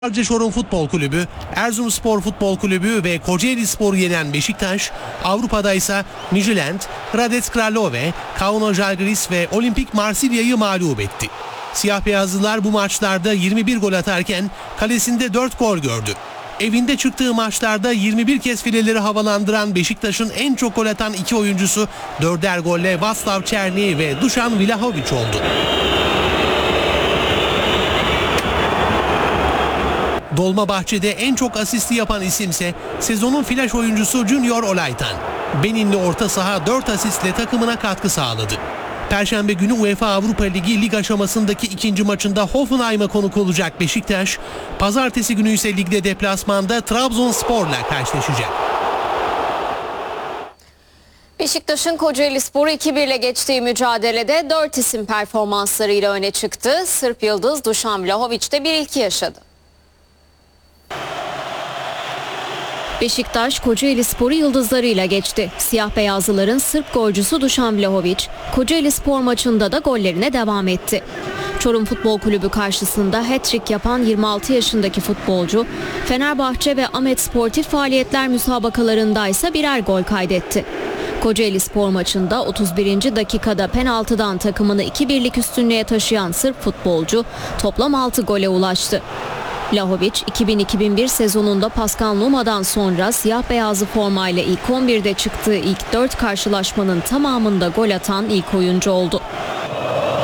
Çorum Futbol Kulübü, Erzurumspor Futbol Kulübü ve Kocaelispor'u yenen Beşiktaş, Avrupa'da ise Midtjylland, Hradec Kralove, Kauno Žalgiris ve Olimpik Marsilya'yı mağlup etti. Siyah beyazlılar bu maçlarda 21 gol atarken kalesinde 4 gol gördü. Evinde çıktığı maçlarda 21 kez fileleri havalandıran Beşiktaş'ın en çok gol atan iki oyuncusu 4'er golle Václav Černý ve Dušan Vlahović oldu. Dolmabahçe'de en çok asisti yapan isimse sezonun flash oyuncusu Junior Olaitan. Beninli orta saha 4 asistle takımına katkı sağladı. Perşembe günü UEFA Avrupa Ligi lig aşamasındaki ikinci maçında Hoffenheim'a konuk olacak Beşiktaş, pazartesi günü ise ligde deplasmanda Trabzonspor'la karşılaşacak. Beşiktaş'ın Kocaelispor'u 2-1 ile geçtiği mücadelede 4 isim performanslarıyla öne çıktı. Sırp yıldız Dušan Vlahović de bir ilki yaşadı. Beşiktaş, Kocaelispor'u yıldızlarıyla geçti. Siyah beyazlıların Sırp golcüsü Dušan Vlahović, Kocaelispor maçında da gollerine devam etti. Çorum Futbol Kulübü karşısında hat-trick yapan 26 yaşındaki futbolcu, Fenerbahçe ve Ahmet Sportif Faaliyetler müsabakalarında ise birer gol kaydetti. Kocaelispor maçında 31. dakikada penaltıdan takımını 2-1'lik üstünlüğe taşıyan Sırp futbolcu toplam 6 gole ulaştı. Vlahović 2000-2001 sezonunda Pascal Numa'dan sonra siyah beyazlı formayla ilk 11'de çıktığı ilk 4 karşılaşmanın tamamında gol atan ilk oyuncu oldu.